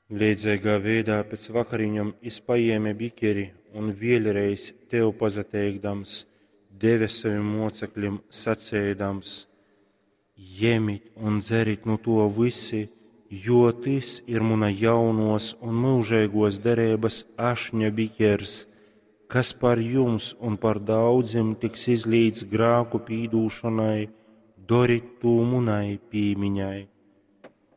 Līdzīgā veidā pēc vakariņam izpaēme bikeri un vielreiz tev pazateikdams, deve saviem mocekļiem sacēdams: Jemit un dzerit no to visi, jo tis ir muna jaunos un mūžēgos derības ašņa bikers, kas par jums un par daudziem tiks izlīdz grāku pīdūšanai, dorit to munai pīmiņai.